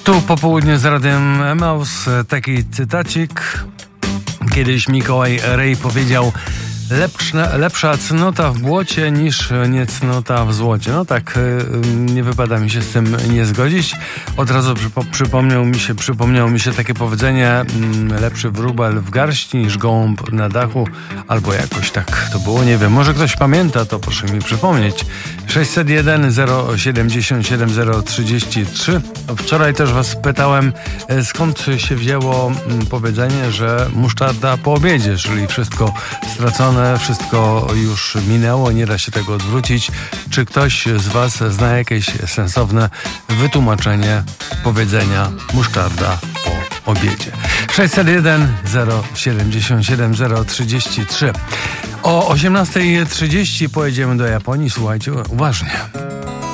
Tu popołudnie z Radiem Emaus taki cytacik. Kiedyś Mikołaj Rej powiedział: lepsza cnota w błocie niż niecnota w złocie. No tak, nie wypada mi się z tym nie zgodzić. Od razu przypomniało mi się takie powiedzenie: lepszy wróbel w garści niż gołąb na dachu, albo jakoś tak to było, nie wiem. Może ktoś pamięta, to proszę mi przypomnieć. 601 077 033. Wczoraj też was pytałem, skąd się wzięło powiedzenie, że musztarda po obiedzie, czyli wszystko stracone, wszystko już minęło, nie da się tego odwrócić. Czy ktoś z was zna jakieś sensowne wytłumaczenie powiedzenia musztarda po obiedzie? 601 077 033. O 18:30 pojedziemy do Japonii. Słuchajcie uważnie.